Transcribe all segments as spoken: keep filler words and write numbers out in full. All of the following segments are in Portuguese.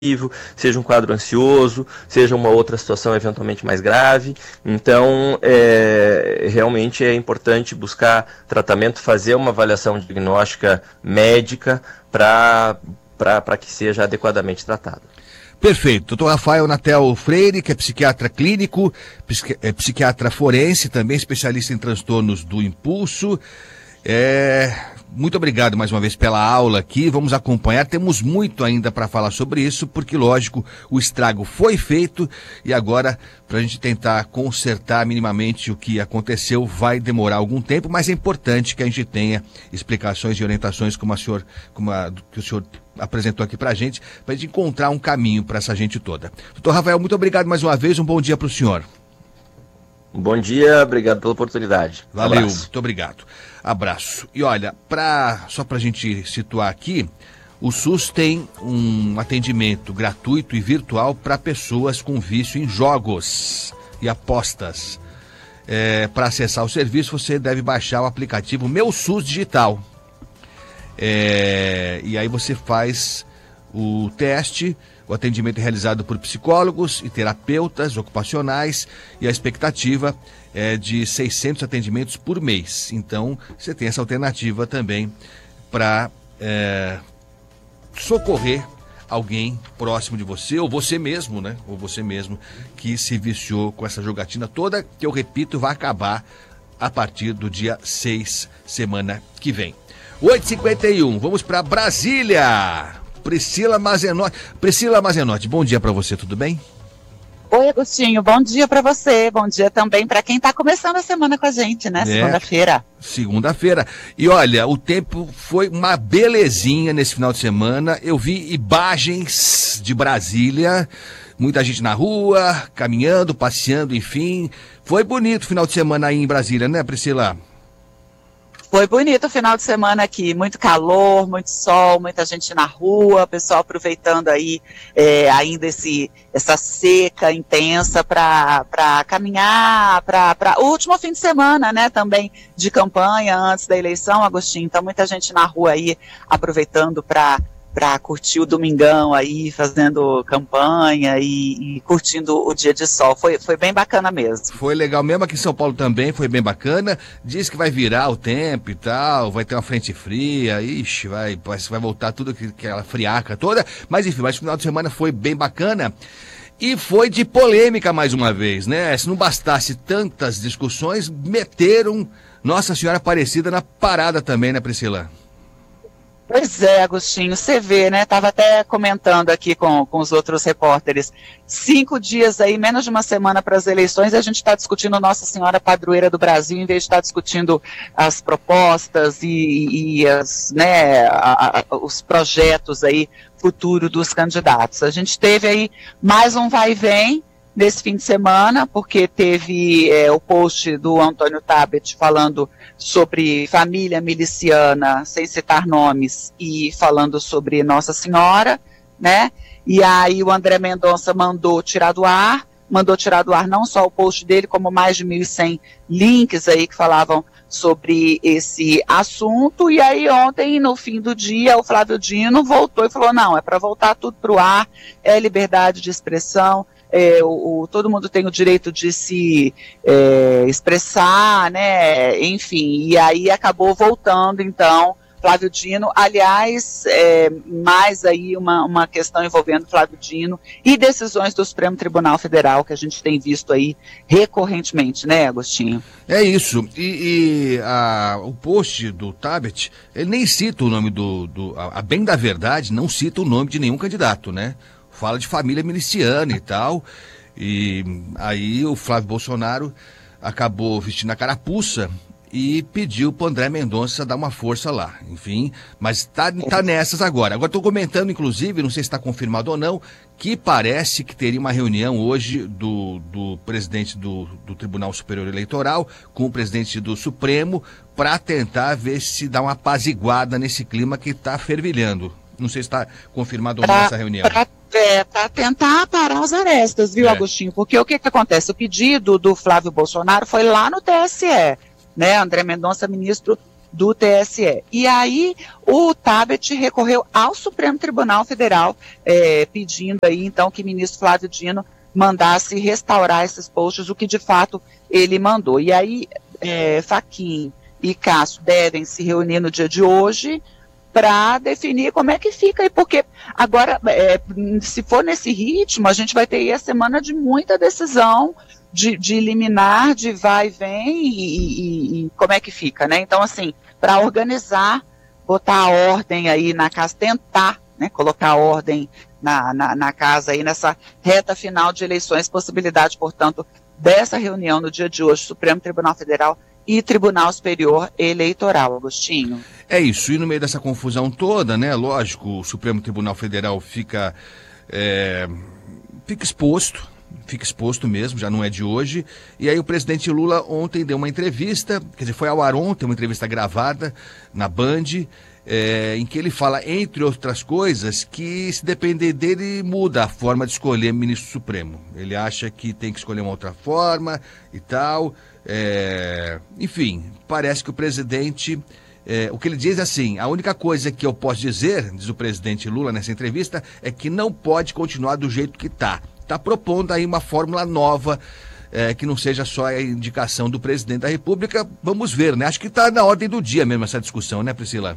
seja um quadro ansioso, seja uma outra situação eventualmente mais grave. Então, é, realmente é importante buscar tratamento, fazer uma avaliação diagnóstica médica para para que seja adequadamente tratado. Perfeito. doutor Rafael Natel Freire, que é psiquiatra clínico, psiqui- é psiquiatra forense, também especialista em transtornos do impulso. É... Muito obrigado mais uma vez pela aula aqui, vamos acompanhar, temos muito ainda para falar sobre isso, porque lógico, o estrago foi feito e agora, para a gente tentar consertar minimamente o que aconteceu, vai demorar algum tempo, mas é importante que a gente tenha explicações e orientações como, a senhor, como a, que o senhor apresentou aqui para a gente, para a gente encontrar um caminho para essa gente toda. doutor Rafael, muito obrigado mais uma vez, um bom dia para o senhor. Bom dia, obrigado pela oportunidade. Valeu, Abraço. muito obrigado. Abraço. E olha, pra, só para a gente situar aqui, o SUS tem um atendimento gratuito e virtual para pessoas com vício em jogos e apostas. É, para acessar o serviço, você deve baixar o aplicativo Meu SUS Digital. É, e aí você faz o teste. O atendimento é realizado por psicólogos e terapeutas ocupacionais e a expectativa é de seiscentos atendimentos por mês. Então, você tem essa alternativa também para é, socorrer alguém próximo de você, ou você mesmo, né? Ou você mesmo que se viciou com essa jogatina toda, que eu repito, vai acabar a partir do dia seis, semana que vem. oito e cinquenta e um, vamos para Brasília. Priscila Mazenotti. Priscila Mazenotti, bom dia para você, tudo bem? Oi, Agostinho, bom dia para você, bom dia também para quem está começando a semana com a gente, né, É, segunda-feira. Segunda-feira. E olha, o tempo foi uma belezinha nesse final de semana, eu vi imagens de Brasília, muita gente na rua, caminhando, passeando, enfim. Foi bonito o final de semana aí em Brasília, né, Priscila? Foi bonito o final de semana aqui, muito calor, muito sol, muita gente na rua, pessoal aproveitando aí é, ainda esse, essa seca intensa para caminhar, para o último fim de semana, né, também de campanha antes da eleição, Agostinho, então muita gente na rua aí aproveitando para para curtir o domingão aí, fazendo campanha e, e curtindo o dia de sol. Foi, foi bem bacana mesmo. Foi legal mesmo, aqui em São Paulo também foi bem bacana. Diz que vai virar o tempo e tal, vai ter uma frente fria, ixi, vai, vai voltar tudo aquela friaca toda. Mas enfim, mas o final de semana foi bem bacana. E foi de polêmica mais uma vez, né? Se não bastasse tantas discussões, meteram Nossa Senhora Aparecida na parada também, né, Priscila? Pois é, Agostinho, você vê, né, estava até comentando aqui com, com os outros repórteres, cinco dias aí, menos de uma semana para as eleições, a gente está discutindo Nossa Senhora Padroeira do Brasil, em vez de estar discutindo as propostas e, e as, né, a, a, os projetos aí, futuro dos candidatos. A gente teve aí mais um vai e vem, nesse fim de semana, porque teve é, o post do Antônio Tabet falando sobre família miliciana, sem citar nomes, e falando sobre Nossa Senhora, né? E aí o André Mendonça mandou tirar do ar, mandou tirar do ar não só o post dele, como mais de mil e cem links aí que falavam sobre esse assunto, e aí ontem, no fim do dia, o Flávio Dino voltou e falou, não, é para voltar tudo para o ar, é liberdade de expressão, É, o, o, todo mundo tem o direito de se é, expressar, né, enfim, e aí acabou voltando, então, Flávio Dino, aliás, é, mais aí uma, uma questão envolvendo Flávio Dino e decisões do Supremo Tribunal Federal, que a gente tem visto aí recorrentemente, né, Agostinho? É isso, e, e a, o post do Tabet, ele nem cita o nome do, do a, a bem da verdade, não cita o nome de nenhum candidato, né? Fala de família miliciana e tal, e aí o Flávio Bolsonaro acabou vestindo a carapuça e pediu pro André Mendonça dar uma força lá, enfim, mas tá, tá nessas agora. Agora estou comentando, inclusive, não sei se está confirmado ou não, que parece que teria uma reunião hoje do, do presidente do, do Tribunal Superior Eleitoral com o presidente do Supremo para tentar ver se dá uma apaziguada nesse clima que está fervilhando. Não sei se está confirmado ou não essa reunião. Pra, é, para tentar parar as arestas, viu, é. Agostinho? Porque o que, que acontece? O pedido do Flávio Bolsonaro foi lá no T S E, né? André Mendonça, ministro do T S E. E aí o Tabet recorreu ao Supremo Tribunal Federal, é, pedindo aí então que o ministro Flávio Dino mandasse restaurar esses posts, o que de fato ele mandou. E aí é, Fachin e Cássio devem se reunir no dia de hoje para definir como é que fica aí, porque agora, é, se for nesse ritmo, a gente vai ter aí a semana de muita decisão, de, de liminar, de vai e vem, e, e, e como é que fica, né? Então, assim, para organizar, botar a ordem aí na casa, tentar, né, colocar a ordem na, na, na casa aí nessa reta final de eleições, possibilidade, portanto, dessa reunião no dia de hoje, Supremo Tribunal Federal e Tribunal Superior Eleitoral, Agostinho. É isso, e no meio dessa confusão toda, né, lógico, o Supremo Tribunal Federal fica, é, fica exposto, fica exposto mesmo, já não é de hoje, e aí o presidente Lula ontem deu uma entrevista, quer dizer, foi ao ar ontem, uma entrevista gravada na Band, é, em que ele fala, entre outras coisas, que se depender dele muda a forma de escolher ministro supremo. Ele acha que tem que escolher uma outra forma e tal, é, enfim, parece que o presidente, é, o que ele diz é assim, a única coisa que eu posso dizer, diz o presidente Lula nessa entrevista, é que não pode continuar do jeito que está. Está propondo aí uma fórmula nova, é, que não seja só a indicação do presidente da República. Vamos ver, né? Acho que está na ordem do dia mesmo essa discussão, né, Priscila?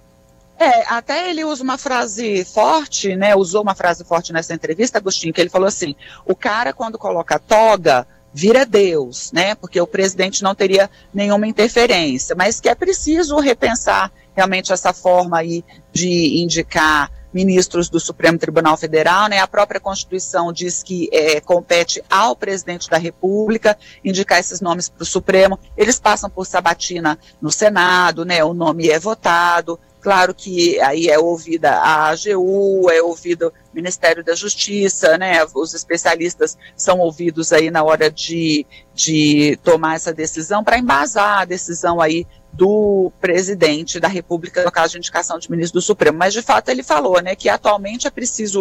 É, até ele usa uma frase forte, né, usou uma frase forte nessa entrevista, Agostinho, que ele falou assim, o cara quando coloca toga, vira Deus, né, porque o presidente não teria nenhuma interferência, mas que é preciso repensar realmente essa forma aí de indicar ministros do Supremo Tribunal Federal, né, a própria Constituição diz que é, compete ao presidente da República indicar esses nomes para o Supremo, eles passam por sabatina no Senado, né, o nome é votado, claro que aí é ouvida a A G U, é ouvido o Ministério da Justiça, né, os especialistas são ouvidos aí na hora de, de tomar essa decisão, para embasar a decisão aí do presidente da República, no caso de indicação de ministro do Supremo. Mas, de fato, ele falou, né, que atualmente é preciso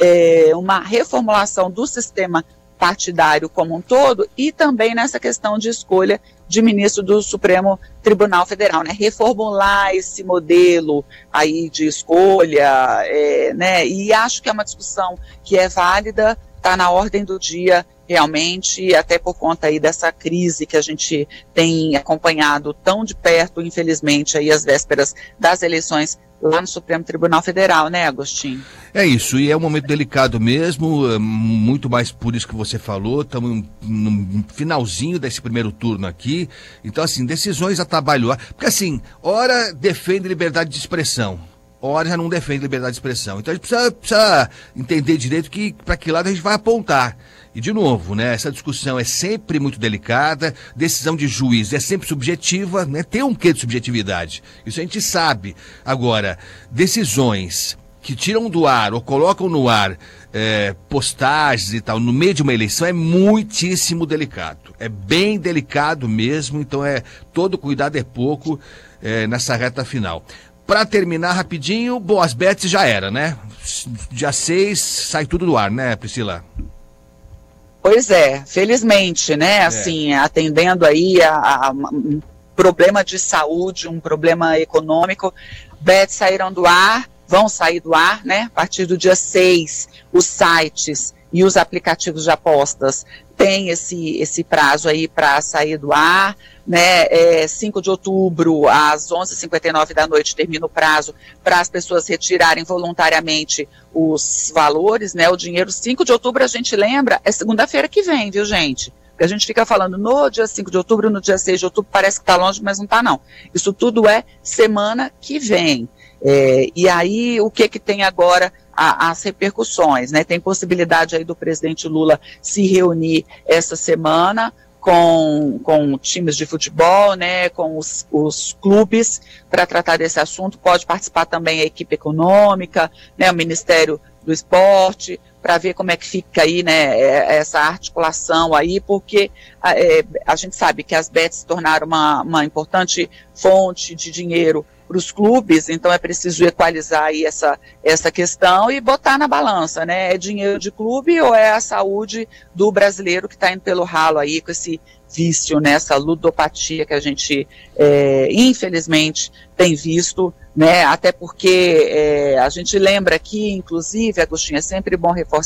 é, uma reformulação do sistema partidário como um todo e também nessa questão de escolha de ministro do Supremo Tribunal Federal, né, reformular esse modelo aí de escolha, é, né, e acho que é uma discussão que é válida, está na ordem do dia realmente, até por conta aí dessa crise que a gente tem acompanhado tão de perto, infelizmente, aí às vésperas das eleições lá no Supremo Tribunal Federal, né, Agostinho? É isso, e é um momento delicado mesmo, muito mais por isso que você falou, estamos no finalzinho desse primeiro turno aqui, então assim, decisões atabalhoadas, porque assim, ora defende liberdade de expressão, ora já não defende liberdade de expressão, então a gente precisa, precisa entender direito que, para que lado a gente vai apontar. E, de novo, né, essa discussão é sempre muito delicada, decisão de juiz é sempre subjetiva, né, tem um quê de subjetividade, isso a gente sabe. Agora, decisões que tiram do ar ou colocam no ar é, postagens e tal, no meio de uma eleição, é muitíssimo delicado. É bem delicado mesmo, então é todo cuidado é pouco é, nessa reta final. Para terminar rapidinho, bom, as bets já era, né? Dia seis sai tudo do ar, né, Priscila? Pois é, felizmente, né, É. assim, atendendo aí a, a um problema de saúde, um problema econômico, bets saíram do ar, vão sair do ar, né, a partir do dia seis, os sites e os aplicativos de apostas têm esse, esse prazo aí para sair do ar, né, é, cinco de outubro, às onze e cinquenta e nove da noite, termina o prazo para as pessoas retirarem voluntariamente os valores, né, o dinheiro. Cinco de outubro, a gente lembra, é segunda-feira que vem, viu, gente? Porque a gente fica falando no dia cinco de outubro, no dia seis de outubro, parece que está longe, mas não está, não. Isso tudo é semana que vem. É, e aí, o que que tem agora a, as repercussões, né? Tem possibilidade aí do presidente Lula se reunir essa semana com, com times de futebol, né? Com os, os clubes para tratar desse assunto. Pode participar também a equipe econômica, né? O Ministério do Esporte, para ver como é que fica aí, né, essa articulação aí, porque é, a gente sabe que as bets se tornaram uma, uma importante fonte de dinheiro para os clubes, então é preciso equalizar aí essa, essa questão e botar na balança, né? É dinheiro de clube ou é a saúde do brasileiro que está indo pelo ralo aí com esse vício, nessa ludopatia que a gente, é, infelizmente, tem visto, né? Até porque é, a gente lembra aqui, inclusive, Agostinho, é sempre bom reforçar